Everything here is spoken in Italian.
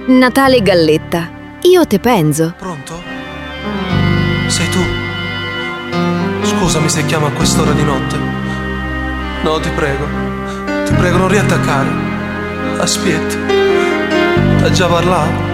Natale Galletta, io te penso. Pronto? Sei tu? Scusami se chiamo a quest'ora di notte. No, ti prego, non riattaccare. Aspetta, t'ha già parlato.